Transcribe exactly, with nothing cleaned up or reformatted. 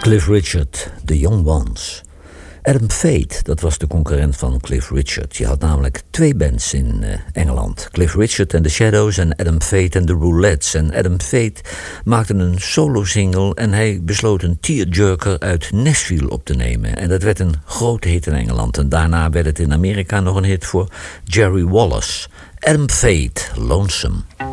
Cliff Richard, The Young Ones. Adam Fate, dat was de concurrent van Cliff Richard. Je had namelijk twee bands in uh, Engeland. Cliff Richard en The Shadows en Adam Fate en The Roulettes. En Adam Fate maakte een solo-single en hij besloot een tearjerker uit Nashville op te nemen. En dat werd een grote hit in Engeland. En daarna werd het in Amerika nog een hit voor Jerry Wallace. Adam Fate, Lonesome.